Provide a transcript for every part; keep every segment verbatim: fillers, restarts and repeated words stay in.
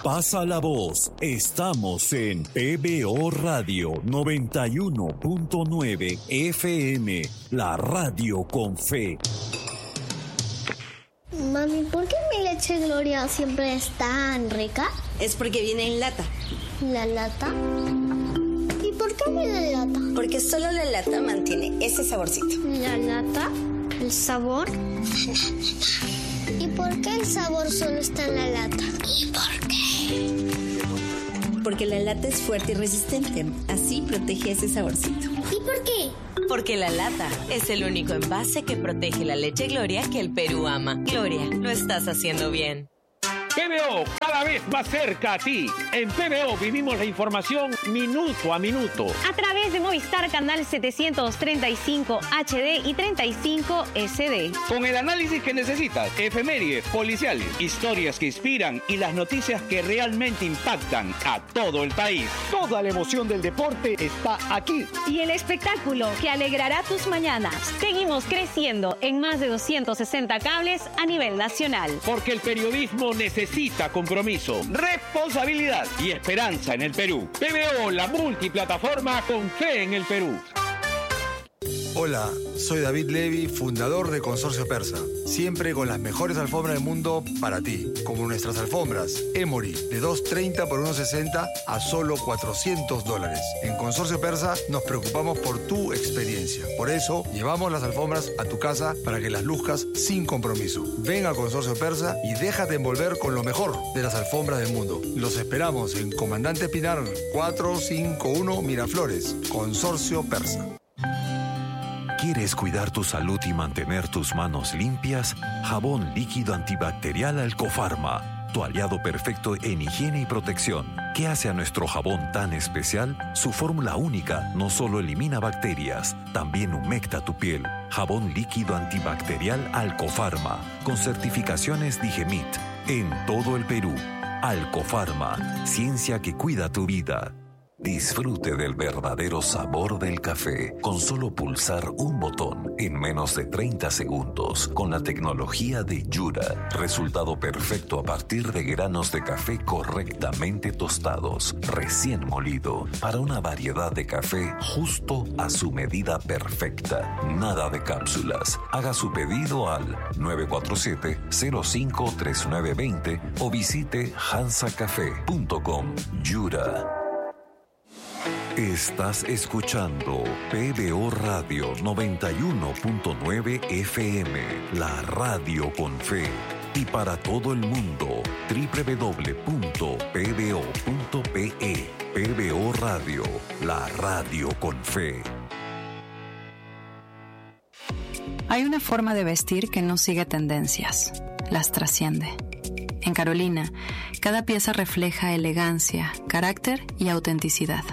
Pasa la voz. Estamos en P B O Radio noventa y uno punto nueve F M, la radio con fe. Mami, ¿por qué mi leche Gloria siempre es tan rica? Es porque viene en lata. ¿La lata? ¿Y por qué viene en lata? Porque solo la lata mantiene ese saborcito. ¿La lata? ¿El sabor? ¿Y por qué el sabor solo está en la lata? ¿Y por qué? Porque la lata es fuerte y resistente. Así protege ese saborcito. ¿Y por qué? Porque la lata es el único envase que protege la leche Gloria que el Perú ama. Gloria, lo estás haciendo bien. P B O, cada vez más cerca a ti. En P B O vivimos la información minuto a minuto. A través de Movistar Canal setecientos treinta y cinco H D y treinta y cinco S D. Con el análisis que necesitas, efemérides, policiales, historias que inspiran y las noticias que realmente impactan a todo el país. Toda la emoción del deporte está aquí. Y el espectáculo que alegrará tus mañanas. Seguimos creciendo en más de doscientos sesenta cables a nivel nacional. Porque el periodismo necesita Necesita compromiso, responsabilidad y esperanza en el Perú. P B O, la multiplataforma con fe en el Perú. Hola, soy David Levy, fundador de Consorcio Persa. Siempre con las mejores alfombras del mundo para ti. Como nuestras alfombras Emory, de dos treinta por uno sesenta a solo cuatrocientos dólares. En Consorcio Persa nos preocupamos por tu experiencia. Por eso, llevamos las alfombras a tu casa para que las luzcas sin compromiso. Ven a Consorcio Persa y déjate envolver con lo mejor de las alfombras del mundo. Los esperamos en Comandante Pinar cuatrocientos cincuenta y uno Miraflores. Consorcio Persa. ¿Quieres cuidar tu salud y mantener tus manos limpias? Jabón líquido antibacterial Alcofarma, tu aliado perfecto en higiene y protección. ¿Qué hace a nuestro jabón tan especial? Su fórmula única no solo elimina bacterias, también humecta tu piel. Jabón líquido antibacterial Alcofarma, con certificaciones Digemit, en todo el Perú. Alcofarma, ciencia que cuida tu vida. Disfrute del verdadero sabor del café con solo pulsar un botón en menos de treinta segundos con la tecnología de Yura. Resultado perfecto a partir de granos de café correctamente tostados, recién molido, para una variedad de café justo a su medida perfecta. Nada de cápsulas. Haga su pedido al nueve cuatro siete, cero cinco tres nueve dos cero o visite hansa café punto com. Yura. Estás escuchando P B O Radio noventa y uno punto nueve F M, la radio con fe. Y para todo el mundo, doble u doble u doble u punto p b o punto p e. P B O Radio, la radio con fe. Hay una forma de vestir que no sigue tendencias, las trasciende. En Carolina, cada pieza refleja elegancia, carácter y autenticidad.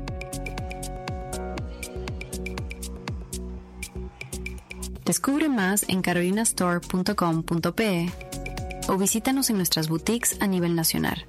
Descubre más en carolina store punto com punto p e o visítanos en nuestras boutiques a nivel nacional.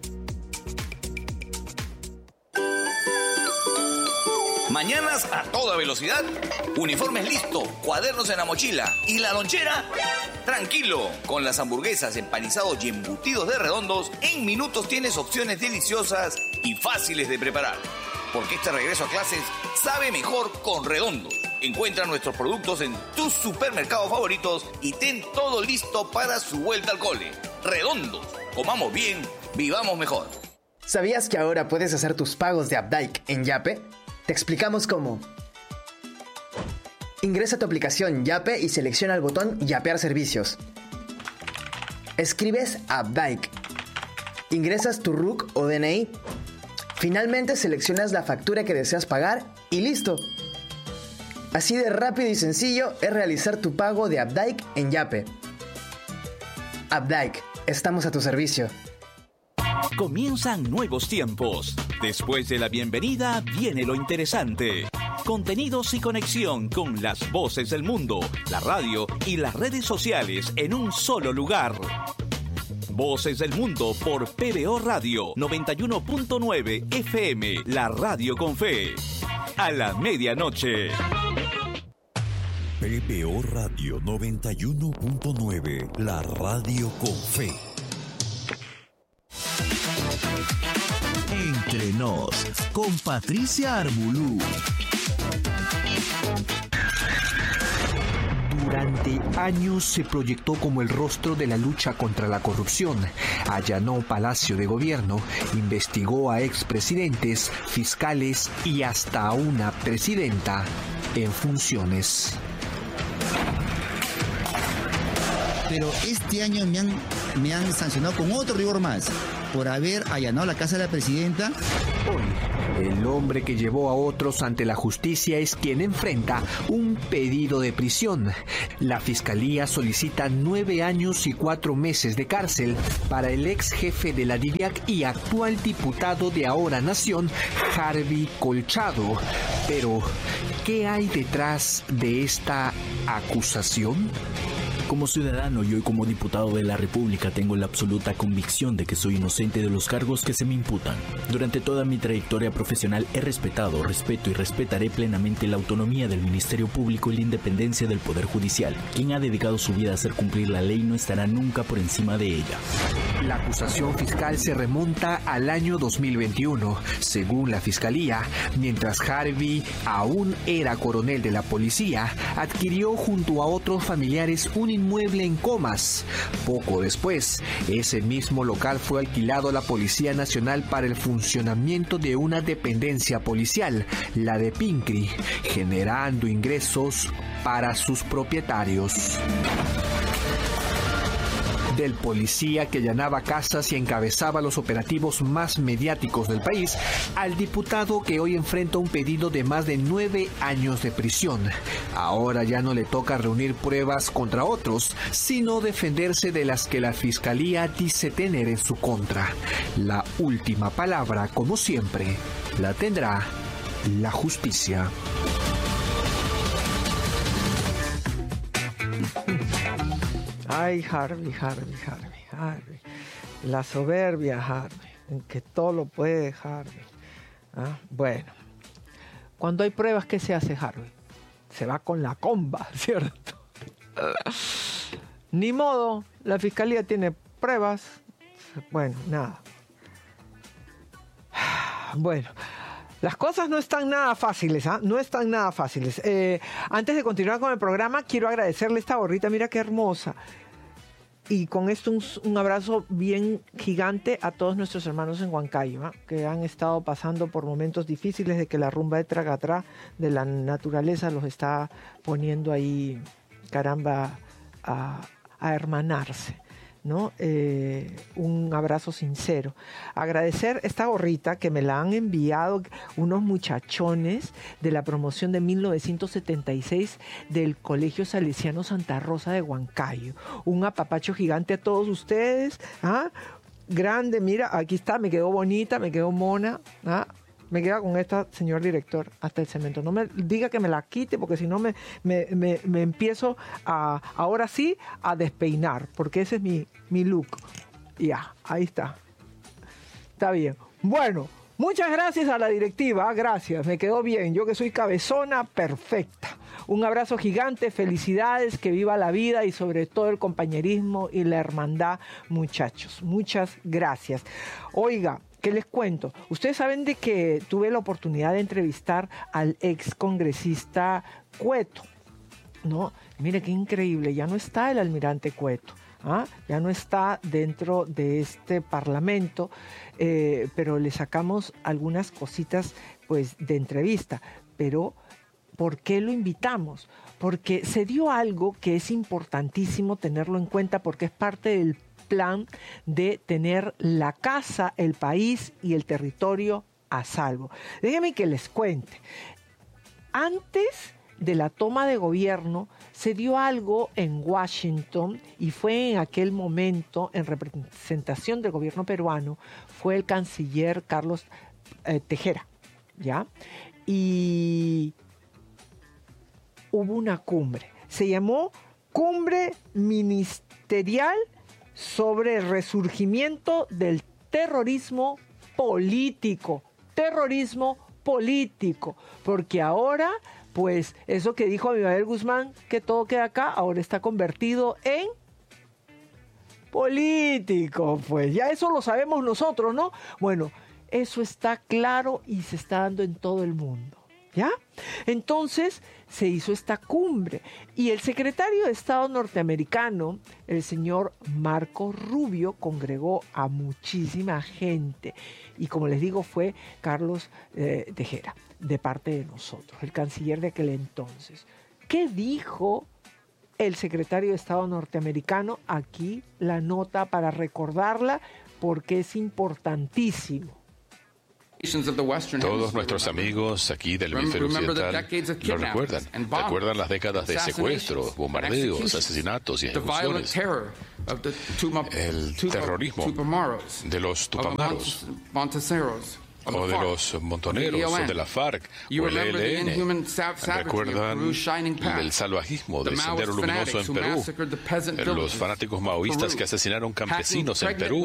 Mañanas a toda velocidad, uniformes listos, cuadernos en la mochila y la lonchera. Tranquilo, con las hamburguesas, empanizados y embutidos de Redondos, en minutos tienes opciones deliciosas y fáciles de preparar. Porque este regreso a clases sabe mejor con Redondos. Encuentra nuestros productos en tus supermercados favoritos y ten todo listo para su vuelta al cole. Redondos, comamos bien, vivamos mejor. ¿Sabías que ahora puedes hacer tus pagos de Updike en Yape? Te explicamos cómo. Ingresa a tu aplicación Yape y selecciona el botón Yapear servicios. Escribes Updike. Ingresas tu R U C o D N I. Finalmente seleccionas la factura que deseas pagar y listo. Así de rápido y sencillo es realizar tu pago de Updike en Yape. Updike, estamos a tu servicio. Comienzan nuevos tiempos. Después de la bienvenida viene lo interesante. Contenidos y conexión con las voces del mundo, la radio y las redes sociales en un solo lugar. Voces del Mundo por P B O Radio noventa y uno punto nueve F M, la radio con fe. A la medianoche. P B O Radio noventa y uno punto nueve, la radio con fe. Nos con Patricia Arbulú. Durante años se proyectó como el rostro de la lucha contra la corrupción. Allanó Palacio de Gobierno, investigó a expresidentes, fiscales y hasta a una presidenta en funciones. Pero este año me han, me han sancionado con otro rigor más, por haber allanado la casa de la presidenta. Hoy, el hombre que llevó a otros ante la justicia es quien enfrenta un pedido de prisión. La fiscalía solicita nueve años y cuatro meses de cárcel para el ex jefe de la DIVIAC y actual diputado de Ahora Nación, Harvey Colchado. Pero, ¿qué hay detrás de esta acusación? Como ciudadano y hoy como diputado de la República tengo la absoluta convicción de que soy inocente de los cargos que se me imputan. Durante toda mi trayectoria profesional he respetado, respeto y respetaré plenamente la autonomía del Ministerio Público y la independencia del Poder Judicial. Quien ha dedicado su vida a hacer cumplir la ley no estará nunca por encima de ella. La acusación fiscal se remonta al año dos mil veintiuno. Según la Fiscalía, mientras Harvey aún era coronel de la policía, adquirió junto a otros familiares un inmueble en Comas. Poco después, ese mismo local fue alquilado a la Policía Nacional para el funcionamiento de una dependencia policial, la de Pincri, generando ingresos para sus propietarios. Del policía que allanaba casas y encabezaba los operativos más mediáticos del país, al diputado que hoy enfrenta un pedido de más de nueve años de prisión. Ahora ya no le toca reunir pruebas contra otros, sino defenderse de las que la Fiscalía dice tener en su contra. La última palabra, como siempre, la tendrá la justicia. Ay, Harvey, Harvey, Harvey, Harvey. La soberbia, Harvey, en que todo lo puede, Harvey. ¿Ah? Bueno, cuando hay pruebas, ¿qué se hace, Harvey? Se va con la comba, ¿cierto? Ni modo, la fiscalía tiene pruebas. Bueno, nada. Bueno. Las cosas no están nada fáciles, ¿ah? ¿eh? No están nada fáciles. Eh, antes de continuar con el programa, quiero agradecerle esta gorrita, mira qué hermosa. Y con esto un, un abrazo bien gigante a todos nuestros hermanos en Huancayo, ¿eh? Que han estado pasando por momentos difíciles de que la rumba de Tragatrá de la naturaleza los está poniendo ahí, caramba, a, a hermanarse, ¿no? Eh, un abrazo sincero. Agradecer esta gorrita que me la han enviado unos muchachones de la promoción de mil novecientos setenta y seis del Colegio Salesiano Santa Rosa de Huancayo. Un apapacho gigante a todos ustedes. ¿Ah? Grande, mira, aquí está, me quedó bonita, me quedó mona. ¿Ah? Me queda con esta, señor director, hasta el cemento. No me diga que me la quite, porque si no me, me, me, me empiezo a, ahora sí, a despeinar, porque ese es mi, mi look. Ya, ahí está. Está bien. Bueno, muchas gracias a la directiva, gracias, me quedó bien. Yo que soy cabezona, perfecta. Un abrazo gigante, felicidades, que viva la vida y sobre todo el compañerismo y la hermandad, muchachos. Muchas gracias. Oiga, ¿qué les cuento? Ustedes saben de que tuve la oportunidad de entrevistar al ex congresista Cueto, ¿no? Mire qué increíble, ya no está el almirante Cueto, ¿ah? Ya no está dentro de este parlamento, eh, pero le sacamos algunas cositas pues de entrevista. Pero ¿por qué lo invitamos? Porque se dio algo que es importantísimo tenerlo en cuenta, porque es parte del plan de tener la casa, el país y el territorio a salvo. Déjenme que les cuente. Antes de la toma de gobierno se dio algo en Washington y fue en aquel momento, en representación del gobierno peruano, fue el canciller Carlos eh, Tejera, ¿ya? Y hubo una cumbre. Se llamó Cumbre Ministerial sobre el resurgimiento del terrorismo político. Terrorismo político. Porque ahora, pues, eso que dijo Abimael Guzmán, que todo queda acá, ahora está convertido en político. Pues ya eso lo sabemos nosotros, ¿no? Bueno, Eso está claro y se está dando en todo el mundo. ¿Ya? Entonces se hizo esta cumbre y el secretario de Estado norteamericano, el señor Marco Rubio, congregó a muchísima gente y, como les digo, fue Carlos eh, Tejera, de parte de nosotros, el canciller de aquel entonces. ¿Qué dijo el secretario de Estado norteamericano? Aquí la nota para recordarla porque es importantísimo. Todos nuestros amigos aquí del hemisferio occidental lo recuerdan. Recuerdan las décadas de secuestros, bombardeos, asesinatos y ejecuciones. El terrorismo de los Tupamaros, o de los montoneros, o de la FARC, o el E L N. Recuerdan el salvajismo del Sendero Luminoso en Perú, los fanáticos maoístas que asesinaron campesinos en Perú,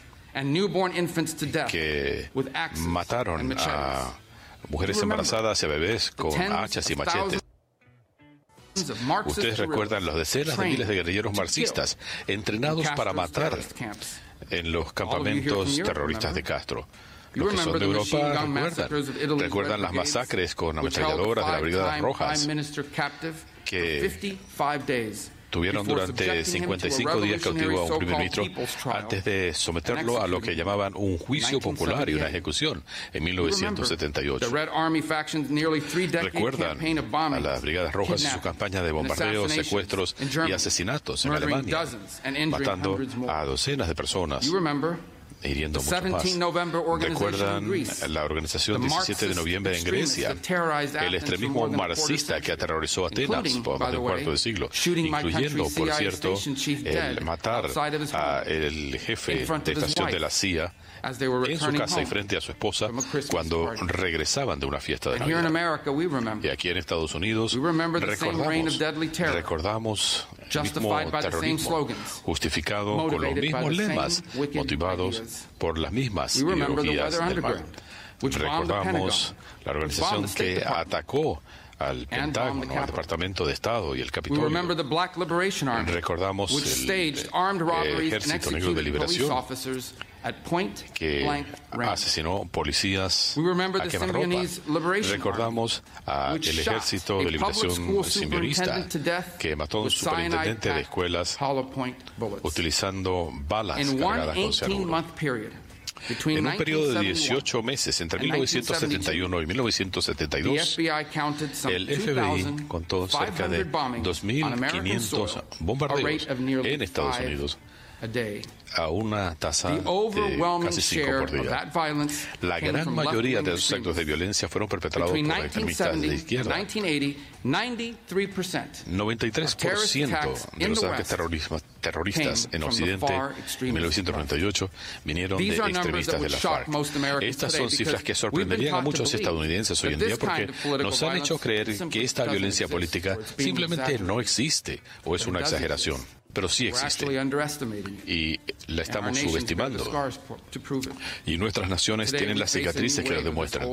que mataron a mujeres embarazadas y a bebés con hachas y machetes. Ustedes recuerdan las decenas de miles de guerrilleros marxistas entrenados para matar en los campamentos terroristas de Castro. Los que son de Europa recuerdan, recuerdan las masacres con ametralladoras de las Brigadas Rojas que tuvieron durante cincuenta y cinco días cautivo a un primer ministro antes de someterlo a lo que llamaban un juicio popular y una ejecución en mil novecientos setenta y ocho. Recuerdan a las Brigadas Rojas y su campaña de bombardeos, secuestros y asesinatos en Alemania, matando a docenas de personas, hiriendo mucho más. Recuerdan la organización diecisiete de noviembre en Grecia, el extremismo marxista que aterrorizó a Atenas por más de un cuarto de siglo, incluyendo, por cierto, el matar al jefe de estación de la C I A en su casa y frente a su esposa cuando regresaban de una fiesta de Navidad. Y aquí en Estados Unidos recordamos, recordamos el mismo terrorismo justificado con los mismos lemas, motivados por las mismas ideologías del mal. Recordamos la organización que atacó al Pentágono, al Departamento de Estado y el Capitolio. Recordamos el, el Ejército Negro de Liberación que asesinó policías a quemarropa. Recordamos al Ejército de Liberación Simionista que mató a un superintendente de escuelas utilizando balas cargadas con cianuro. En un periodo de dieciocho meses, entre mil novecientos setenta y uno y mil novecientos setenta y dos, el F B I contó cerca de dos mil quinientos bombardeos en Estados Unidos a una tasa de casi cinco por día. La gran mayoría de esos actos de violencia fueron perpetrados por extremistas de izquierda. noventa y tres por ciento de los ataques terroristas en Occidente en mil novecientos noventa y ocho vinieron de extremistas de la FARC. Estas son cifras que sorprenderían a muchos estadounidenses hoy en día porque nos han hecho creer que esta violencia política simplemente no existe o es una exageración. Pero sí existe y la estamos subestimando y nuestras naciones tienen las cicatrices que lo demuestran.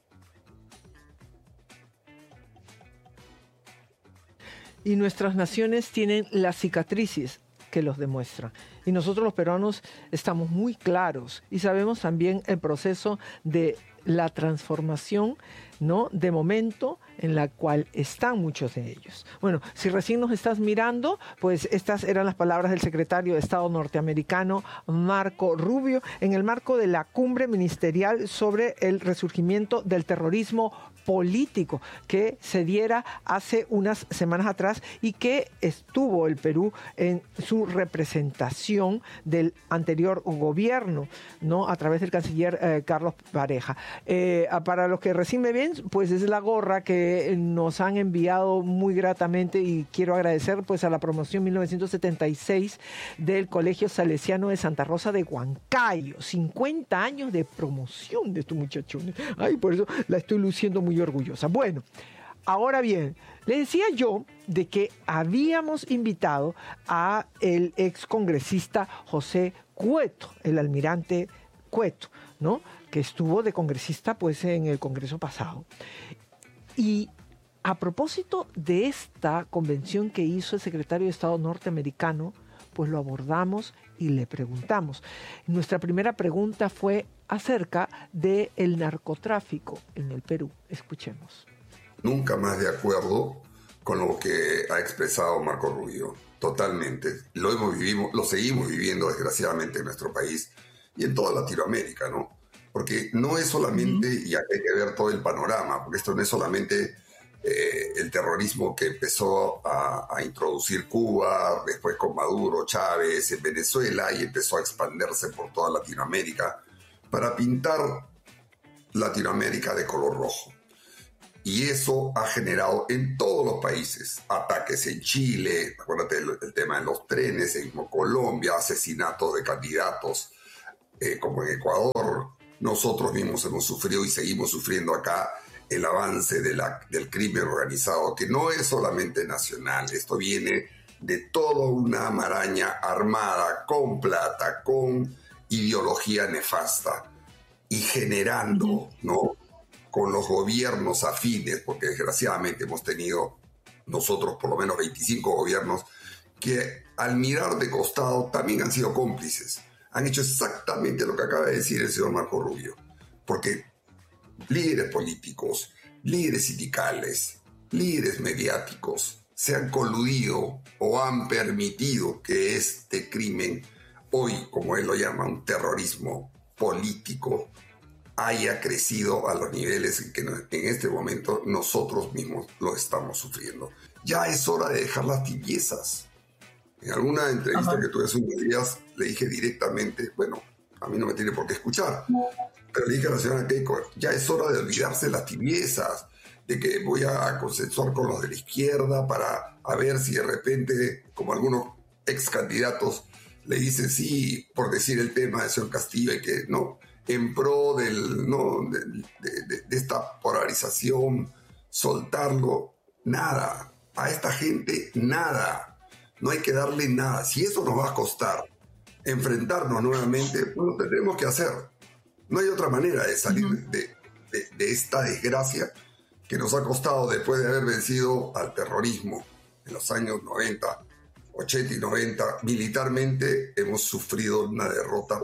Y nuestras naciones tienen las cicatrices que los demuestran. Y nosotros los peruanos estamos muy claros y sabemos también el proceso de la transformación, ¿no?, de momento en la cual están muchos de ellos. Bueno, si recién nos estás mirando, pues estas eran las palabras del secretario de Estado norteamericano Marco Rubio en el marco de la cumbre ministerial sobre el resurgimiento del terrorismo político que se diera hace unas semanas atrás y que estuvo el Perú en su representación del anterior gobierno, ¿no?, a través del canciller eh, Carlos Pareja. Eh, para los que recién me ven, pues es la gorra que nos han enviado muy gratamente y quiero agradecer pues a la promoción mil novecientos setenta y seis del Colegio Salesiano de Santa Rosa de Huancayo. cincuenta años de promoción de estos muchachones. Ay, por eso la estoy luciendo muy orgullosa. Bueno, ahora bien, les decía yo de que habíamos invitado a el excongresista José Cueto, el almirante Cueto, ¿no?, que estuvo de congresista pues en el Congreso pasado. Y a propósito de esta convención que hizo el secretario de Estado norteamericano, después lo abordamos y le preguntamos. Nuestra primera pregunta fue acerca del narcotráfico en el Perú. Escuchemos. Nunca más de acuerdo con lo que ha expresado Marco Rubio. Totalmente. Lo hemos vivido, lo seguimos viviendo desgraciadamente en nuestro país y en toda Latinoamérica, ¿no? Porque no es solamente, y hay que ver todo el panorama, porque esto no es solamente eh, el terrorismo que empezó a, a introducir Cuba, después con Maduro, Chávez, en Venezuela, y empezó a expandirse por toda Latinoamérica para pintar Latinoamérica de color rojo. Y eso ha generado en todos los países ataques en Chile, acuérdate el, el tema de los trenes, en Colombia, asesinatos de candidatos eh, como en Ecuador. Nosotros mismos hemos sufrido y seguimos sufriendo acá el avance de la, del crimen organizado, que no es solamente nacional, esto viene de toda una maraña armada, con plata, con ideología nefasta, y generando, ¿no?, con los gobiernos afines, porque desgraciadamente hemos tenido nosotros por lo menos veinticinco gobiernos que al mirar de costado también han sido cómplices. Han hecho exactamente lo que acaba de decir el señor Marco Rubio, porque líderes políticos, líderes sindicales, líderes mediáticos se han coludido o han permitido que este crimen, hoy, como él lo llama, un terrorismo político, haya crecido a los niveles en que en este momento nosotros mismos lo estamos sufriendo. Ya es hora de dejar las tibiezas. En alguna entrevista Ajá. que tuve hace unos días le dije directamente, bueno, a mí no me tiene por qué escuchar, pero le dije a la señora Keiko, ya es hora de olvidarse de las tibiezas, de que voy a consensuar con los de la izquierda para a ver si de repente, como algunos ex candidatos le dicen sí por decir el tema de señor Castillo y que no, en pro del, ¿no? de, de, de, de esta polarización, soltarlo, nada. A esta gente, nada. No hay que darle nada. Si eso nos va a costar enfrentarnos nuevamente, pues lo tendremos que hacer. No hay otra manera de salir uh-huh. de, de, de esta desgracia que nos ha costado después de haber vencido al terrorismo en los años noventa, ochenta y noventa. Militarmente hemos sufrido una derrota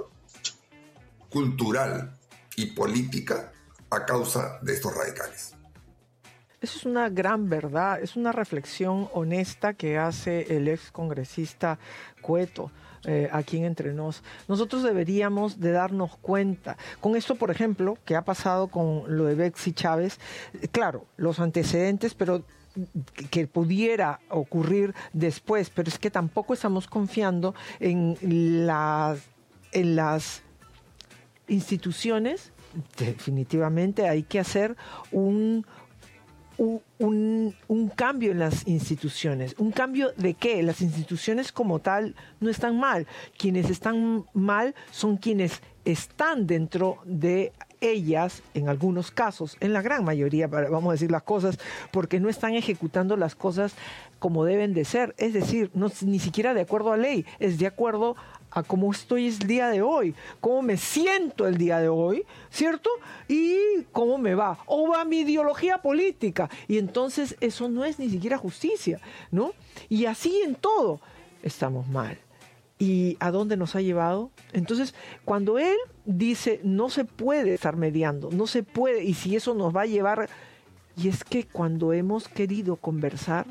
cultural y política a causa de estos radicales. Eso es una gran verdad, es una reflexión honesta que hace el ex congresista Cueto eh, aquí en Entre Nos. Nosotros deberíamos de darnos cuenta. Con esto, por ejemplo, que ha pasado con lo de Betsy Chávez, claro, los antecedentes, pero que pudiera ocurrir después, pero es que tampoco estamos confiando en las, en las instituciones. Definitivamente hay que hacer un, un, un, un cambio en las instituciones. ¿Un cambio de qué? Las instituciones como tal no están mal. Quienes están mal son quienes están dentro de ellas, en algunos casos, en la gran mayoría, vamos a decir las cosas, porque no están ejecutando las cosas como deben de ser. Es decir, no, ni siquiera de acuerdo a ley, es de acuerdo a cómo estoy el día de hoy, cómo me siento el día de hoy, ¿cierto? Y cómo me va, o va mi ideología política. Y entonces eso no es ni siquiera justicia, ¿no? Y así en todo estamos mal. ¿Y a dónde nos ha llevado? Entonces, cuando él dice no se puede estar mediando, no se puede, y si eso nos va a llevar, y es que cuando hemos querido conversar,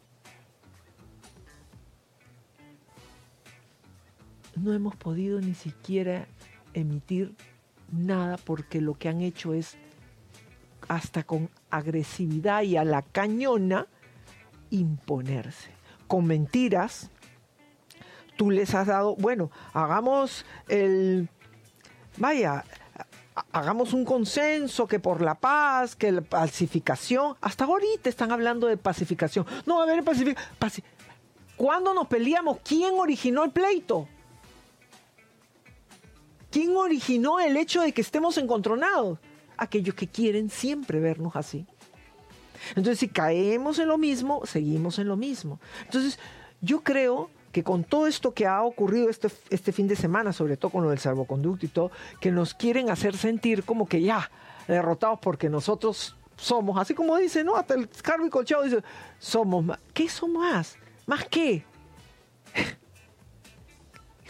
no hemos podido ni siquiera emitir nada, porque lo que han hecho es, hasta con agresividad y a la cañona, imponerse. Con mentiras, tú les has dado, bueno, hagamos el, vaya, hagamos un consenso que por la paz, que la pacificación, hasta ahorita están hablando de pacificación. No va a haber pacificación. Paci- ¿Cuándo nos peleamos? ¿Quién originó el pleito? ¿Quién originó el hecho de que estemos encontronados? Aquellos que quieren siempre vernos así. Entonces, si caemos en lo mismo, seguimos en lo mismo. Entonces, yo creo que con todo esto que ha ocurrido este, este fin de semana, sobre todo con lo del salvoconducto y todo, que nos quieren hacer sentir como que ya, derrotados porque nosotros somos, así como dice, ¿no? Hasta el Carlos Colchado dice, somos más. ¿Qué somos más? ¿Más qué?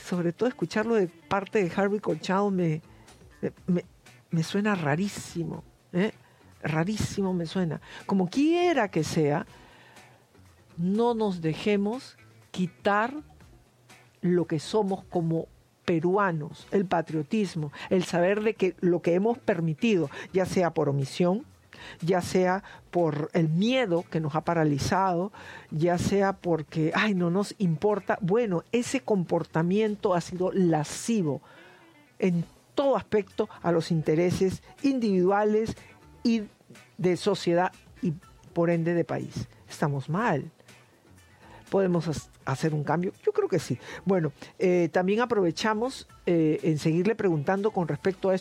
sobre todo escucharlo de parte de Harvey Colchado me, me, me suena rarísimo, ¿eh? Rarísimo me suena. Como quiera que sea, no nos dejemos quitar lo que somos como peruanos, el patriotismo, el saber de que lo que hemos permitido, ya sea por omisión, ya sea por el miedo que nos ha paralizado, ya sea porque, ay, no nos importa. Bueno, ese comportamiento ha sido lascivo en todo aspecto a los intereses individuales y de sociedad y por ende de país. Estamos mal. ¿Podemos hacer un cambio? Yo creo que sí. Bueno, eh, también aprovechamos eh, en seguirle preguntando con respecto a esto.